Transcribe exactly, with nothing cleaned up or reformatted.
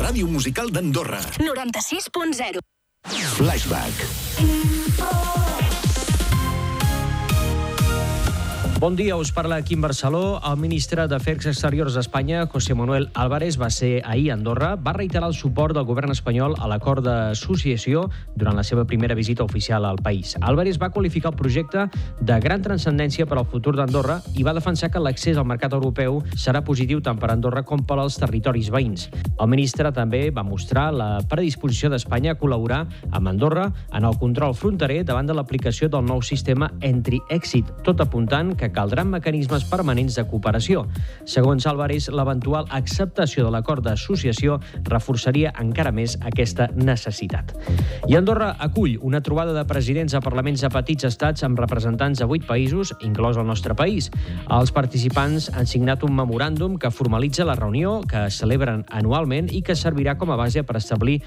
ràdio musical d'Andorra. noranta-sis punt zero. Flashback. Bon dia, us parla Quim Barceló. El ministre d'Afers Exteriors d'Espanya, José Manuel Álvarez, va ser ahir a Andorra. Va reiterar el suport del govern espanyol a l'acord d'associació durant la seva primera visita oficial al país. Álvarez va qualificar el projecte de gran transcendència per al futur d'Andorra i va defensar que l'accés al mercat europeu serà positiu tant per a Andorra com per als territoris veïns. El ministre també va mostrar la predisposició d'Espanya a col·laborar amb Andorra en el control fronterer davant de l'aplicació del nou sistema Entry-Exit, tot apuntant que caldran mecanismes permanents de cooperació. Segons Álvarez, l'eventual acceptació de l'acord d'associació reforçaria encara més aquesta necessitat. I Andorra acull una trobada de presidents de parlaments de petits estats amb representants de vuit països, inclòs el nostre país. Els participants han signat un memoràndum que formalitza la reunió que es celebren anualment i que servirà com a base per establir